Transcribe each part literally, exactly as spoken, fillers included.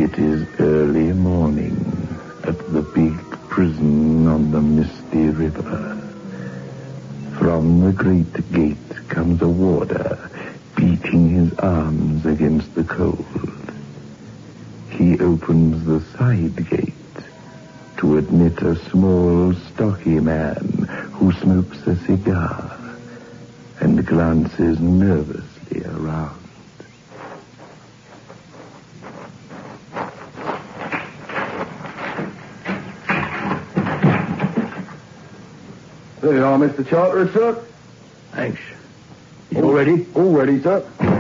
It is early morning at the big prison on the misty river. From the great gate comes a warder, beating his arms against the cold. He opens the side gate to admit a small, stocky man who smokes a cigar and glances nervously around. There you are, Mister Charteris, sir. Thanks. You all ready? All ready, sir.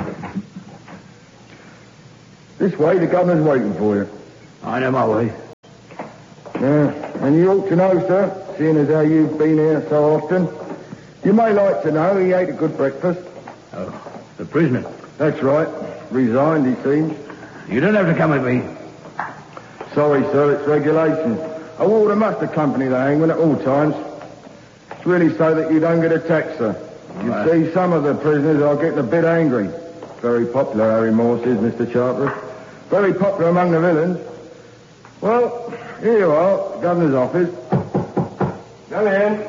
This way, the governor's waiting for you. I know my way. Yeah, and you ought to know, sir, seeing as how you've been here so often. You may like to know he ate a good breakfast. Oh, the prisoner? That's right. Resigned, he seems. You don't have to come with me. Sorry, sir, it's regulation. A warder must accompany the hangman at all times. It's really so that you don't get attacked, sir. You right. see, some of the prisoners are getting a bit angry. Very popular, Harry Morse is, Mister Charteris. Very popular among the villains. Well, here you are, Governor's office. Come in.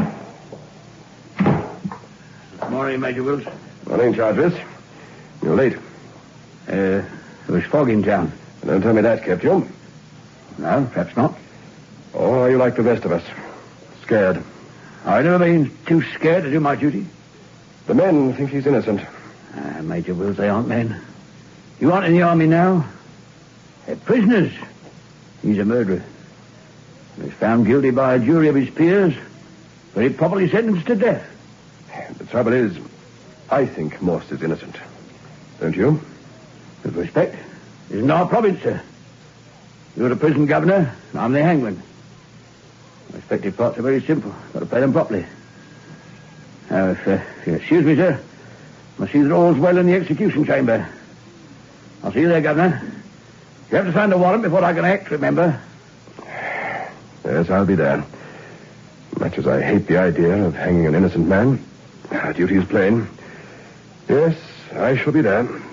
Good morning, Major Wills. Morning, Charteris. You're late. Uh, it was fog in town. Don't tell me that kept you. No, perhaps not. Or are you like the rest of us? Scared. I've never been too scared to do my duty. The men think he's innocent. Ah, Major Wills, they aren't men. You aren't in the army now. They're prisoners. He's a murderer. He was found guilty by a jury of his peers, very properly sentenced to death. The trouble is, I think Morse is innocent. Don't you? With respect, it isn't our province, sir. You're the prison governor, and I'm the hangman. The respective parts are very simple. Got to play them properly. Now, if, uh, if you excuse me, sir, I see that all's well in the execution chamber. I'll see you there, Governor. You have to sign the warrant before I can act, remember? Yes, I'll be there. Much as I hate the idea of hanging an innocent man, our duty is plain. Yes, I shall be there.